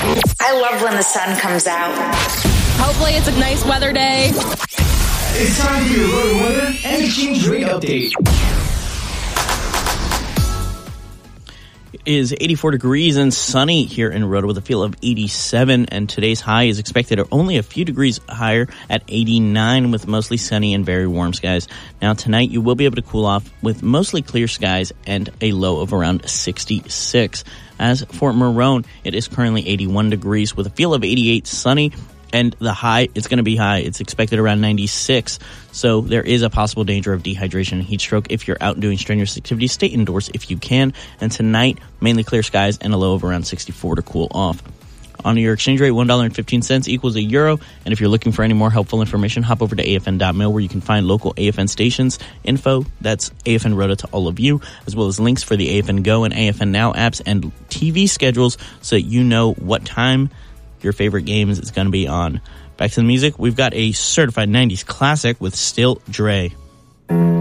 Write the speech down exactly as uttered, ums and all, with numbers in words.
I love when the sun comes out. Hopefully it's a nice weather day. It's time for your road weather and exchange rate update. It is eighty-four degrees and sunny here in Roto with a feel of eighty-seven, and today's high is expected only a few degrees higher at eighty-nine with mostly sunny and very warm skies. Now tonight you will be able to cool off with mostly clear skies and a low of around sixty-six. As for Marone, it is currently eighty-one degrees with a feel of eighty-eight, sunny, and the high is going to be high. It's expected around ninety-six, so there is a possible danger of dehydration and heat stroke. If you're out doing strenuous activities, stay indoors if you can. And tonight, mainly clear skies and a low of around sixty-four to cool off. On your exchange rate, one dollar and fifteen cents equals a euro. And if you're looking for any more helpful information, hop over to A F N dot mil where you can find local A F N stations info. That's A F N Roto to all of you, as well as links for the A F N Go and A F N Now apps and T V schedules so that you know what time your favorite games is going to be on. Back to the music, we've got a certified nineties classic with Still Dre.